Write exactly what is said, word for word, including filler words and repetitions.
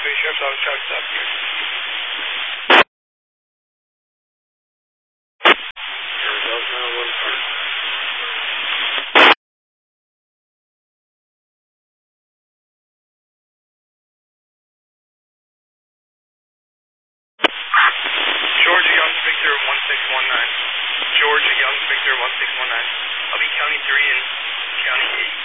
three, Sheriff's Office, traffic stop. Georgia Young Victor one six one nine. Georgia Young Victor one six one nine. I'll be County three and County eight.